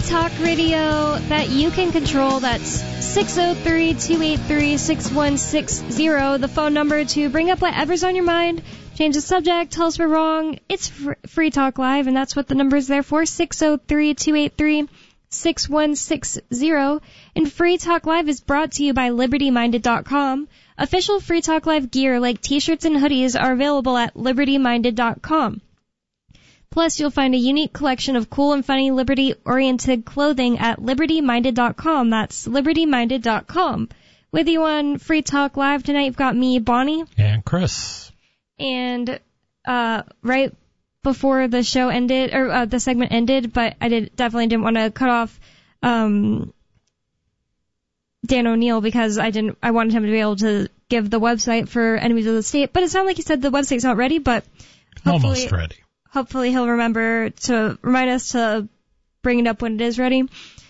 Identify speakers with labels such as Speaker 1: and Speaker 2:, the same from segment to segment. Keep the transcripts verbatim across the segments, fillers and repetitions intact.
Speaker 1: talk radio that you can control. That's six oh three, two eight three, six one six zero, the phone number to bring up whatever's on your mind. Change the subject, tell us we're wrong. It's fr- Free Talk Live, and that's what the number's there for, six oh three, two eight three, six one six zero. And Free Talk Live is brought to you by Liberty Minded dot com. Official Free Talk Live gear like t-shirts and hoodies are available at Liberty Minded dot com. Plus, you'll find a unique collection of cool and funny Liberty-oriented clothing at Liberty Minded dot com. That's Liberty Minded dot com. With you on Free Talk Live tonight, you've got me, Bonnie.
Speaker 2: And Chris.
Speaker 1: And uh, right before the show ended, or uh, the segment ended, but I did definitely didn't want to cut off um, Dan O'Neill because I didn't. I wanted him to be able to give the website for Enemies of the State. But it sounded like he said the website's not ready, but
Speaker 2: almost ready.
Speaker 1: Hopefully he'll remember to remind us to bring it up when it is ready.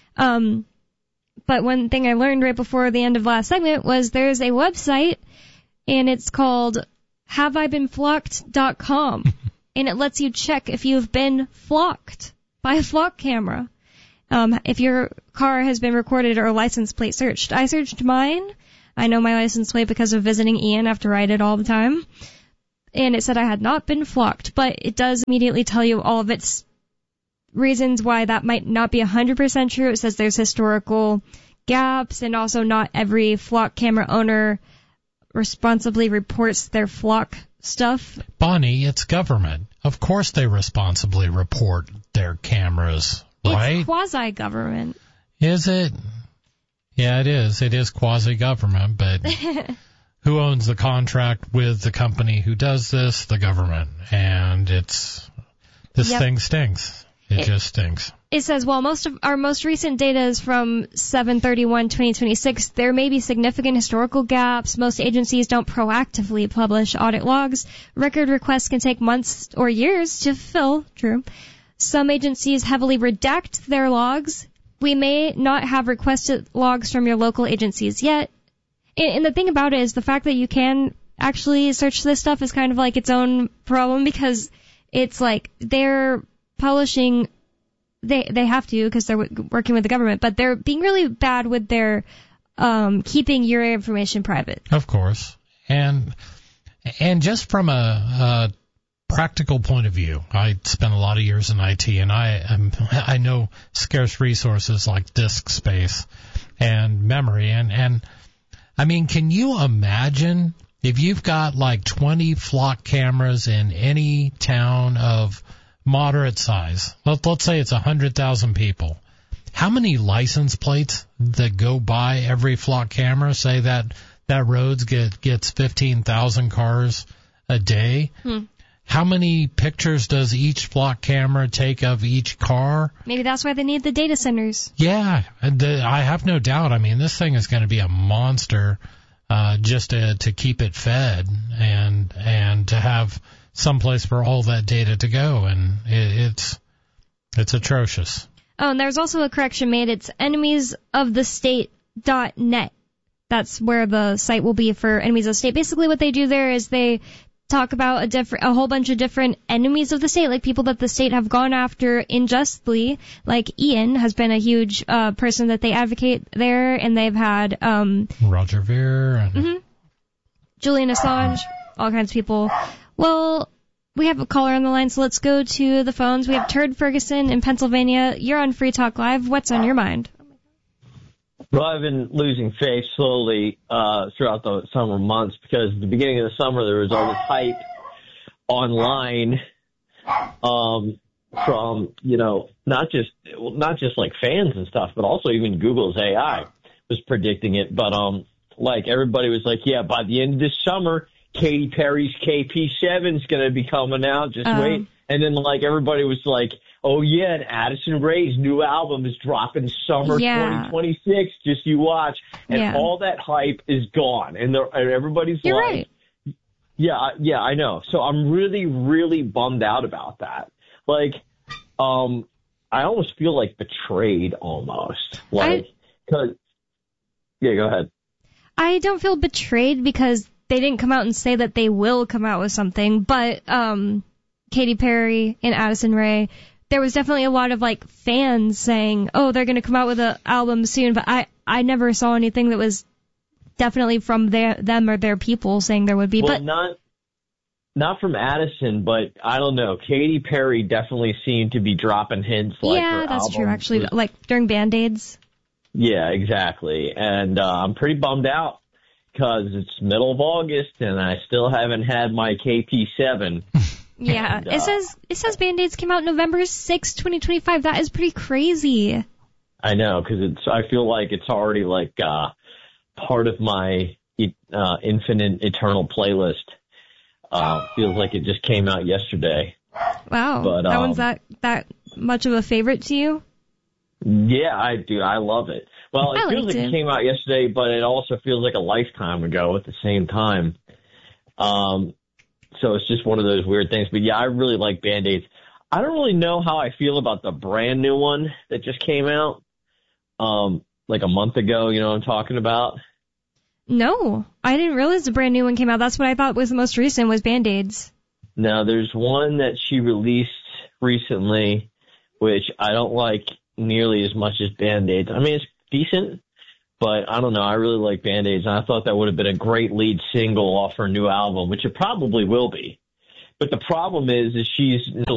Speaker 1: Um, but one thing I learned right before the end of last segment was there's a website, and it's called have I been flocked dot com, and it lets you check if you've been flocked by a flock camera. Um, if your car has been recorded or license plate searched. I searched mine. I know my license plate because of visiting Ian. I have to write it all the time. And it said I had not been flocked, but it does immediately tell you all of its reasons why that might not be one hundred percent true. It says there's historical gaps, and also not every flock camera owner responsibly reports their flock stuff.
Speaker 2: Bonnie, it's government. Of course they responsibly report their cameras, right?
Speaker 1: It's quasi-government.
Speaker 2: Is it? Yeah, it is. It is quasi-government, but who owns the contract with the company who does this? The government. And it's this
Speaker 1: yep.
Speaker 2: thing stinks. It, it just stinks.
Speaker 1: It says, while most of our most recent data is from seven thirty-one twenty twenty-six, there may be significant historical gaps. Most agencies don't proactively publish audit logs. Record requests can take months or years to fill. True. Some agencies heavily redact their logs. We may not have requested logs from your local agencies yet. And the thing about it is the fact that you can actually search this stuff is kind of like its own problem, because it's like they're publishing, they they have to because they're w- working with the government, but they're being really bad with their um, keeping your information private.
Speaker 2: Of course. And and just from a, a practical point of view, I spent a lot of years in I T, and I am, I know scarce resources like disk space and memory, and and I mean, can you imagine if you've got like twenty flock cameras in any town of moderate size? Let, let's say it's one hundred thousand people. How many license plates that go by every flock camera? Say that that roads get gets fifteen thousand cars a day.
Speaker 1: Hmm.
Speaker 2: How many pictures does each flock camera take of each car?
Speaker 1: Maybe that's why they need the data centers.
Speaker 2: Yeah, the, I have no doubt. I mean, this thing is going to be a monster uh, just to, to keep it fed and and to have someplace for all that data to go, and it, it's it's atrocious.
Speaker 1: Oh, and there's also a correction made. It's enemies of the state dot net. That's where the site will be for Enemies of the State. Basically what they do there is they talk about a different, a whole bunch of different enemies of the state, like people that the state have gone after unjustly. Like Ian has been a huge uh, person that they advocate there, and they've had um,
Speaker 2: Roger Ver and
Speaker 1: mm-hmm. Julian Assange, all kinds of people. Well, we have a caller on the line, so let's go to the phones. We have Turd Ferguson in Pennsylvania. You're on Free Talk Live. What's on your mind?
Speaker 3: Well, I've been losing faith slowly uh, throughout the summer months, because at the beginning of the summer there was all this hype online um, from, you know, not just well, not just like fans and stuff, but also even Google's A I was predicting it. But um, like everybody was like, yeah, by the end of this summer, Katy Perry's K P seven is going to be coming out. Just um. wait. And then like everybody was like, oh, yeah, and Addison Rae's new album is dropping summer
Speaker 1: yeah.
Speaker 3: twenty twenty-six. Just you watch. And
Speaker 1: yeah.
Speaker 3: all that hype is gone. And, and everybody's
Speaker 1: You're
Speaker 3: like,
Speaker 1: right.
Speaker 3: yeah, yeah, I know. So I'm really, really bummed out about that. Like, um, I almost feel like betrayed almost. Like, cause, yeah, go ahead.
Speaker 1: I don't feel betrayed because they didn't come out and say that they will come out with something. But um, Katy Perry and Addison Rae, there was definitely a lot of like fans saying, "Oh, they're going to come out with an album soon," but I I never saw anything that was definitely from their them or their people saying there would be.
Speaker 3: Well,
Speaker 1: but
Speaker 3: not not from Addison, but I don't know. Katy Perry definitely seemed to be dropping hints. Like
Speaker 1: yeah,
Speaker 3: her
Speaker 1: that's
Speaker 3: album
Speaker 1: true. Actually,
Speaker 3: was,
Speaker 1: like during Band-Aids.
Speaker 3: Yeah, exactly. And uh, I'm pretty bummed out because it's middle of August and I still haven't had my K P seven.
Speaker 1: Yeah,
Speaker 3: and, uh,
Speaker 1: it says it says Band-Aids came out November sixth, twenty twenty-five. That is pretty crazy.
Speaker 3: I know, because it's. I feel like it's already like uh, part of my uh, infinite eternal playlist. Uh, feels like it just came out yesterday.
Speaker 1: Wow,
Speaker 3: but,
Speaker 1: that
Speaker 3: um,
Speaker 1: one's that that much of a favorite to you?
Speaker 3: Yeah, I do. I love it. Well, it
Speaker 1: I
Speaker 3: feels
Speaker 1: liked
Speaker 3: like
Speaker 1: it.
Speaker 3: it came out yesterday, but it also feels like a lifetime ago at the same time. Um, so it's just one of those weird things. But yeah, I really like Band-Aids. I don't really know how I feel about the brand new one that just came out, um, like a month ago. You know what I'm talking about?
Speaker 1: No, I didn't realize the brand new one came out. That's what I thought was the most recent was Band-Aids.
Speaker 3: Now, there's one that she released recently, which I don't like nearly as much as Band-Aids. I mean, it's decent, but I don't know. I really like Band-Aids, and I thought that would have been a great lead single off her new album, which it probably will be. But the problem is, is she's